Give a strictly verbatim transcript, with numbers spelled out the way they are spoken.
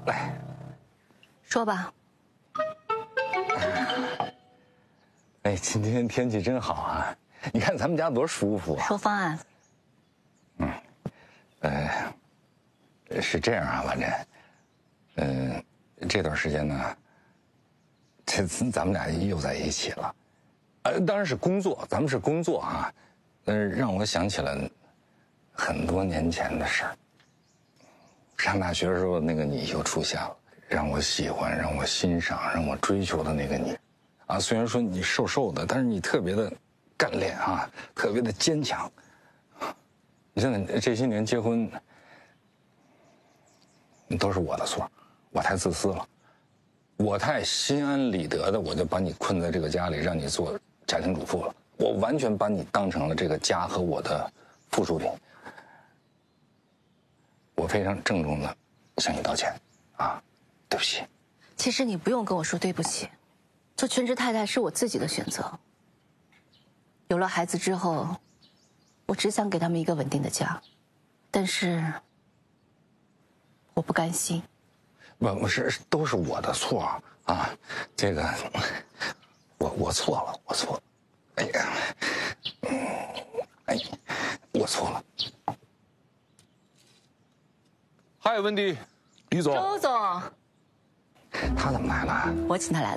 来， 说吧。 哎，今天天气真好啊！你看咱们家多舒服啊！ 说方案。 嗯，呃，是这样啊，反正，嗯、呃，这段时间呢，这次咱们俩又在一起了，呃，当然是工作，咱们是工作啊，但是让我想起了很多年前的事儿。上大学的时候，那个你又出现了，让我喜欢、让我欣赏、让我追求的那个你，啊，虽然说你瘦瘦的，但是你特别的干练啊，特别的坚强。你真的这些年结婚，都是我的错，我太自私了，我太心安理得的，我就把你困在这个家里，让你做家庭主妇了，我完全把你当成了这个家和我的附属品。我非常郑重的向你道歉，啊，对不起。 其实你不用跟我说对不起，做全职太太是我自己的选择。有了孩子之后，我只想给他们一个稳定的家，但是我不甘心。 不不是，都是我的错啊！这个，我我错了，我错了。哎呀，哎，我错了。 嗨，温迪，李总。 周总， 他怎么来了？ 我请他来的。